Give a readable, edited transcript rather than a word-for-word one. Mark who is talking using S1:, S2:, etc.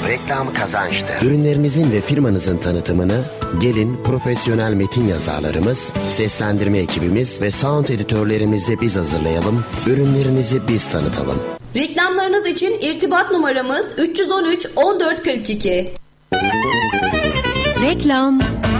S1: reklam kazançtır. Ürünlerinizin ve firmanızın tanıtımını gelin profesyonel metin yazarlarımız, seslendirme ekibimiz ve sound editörlerimizle biz hazırlayalım. Ürünlerinizi biz tanıtalım.
S2: Reklamlarınız için irtibat numaramız 313 1442.
S3: Reklam.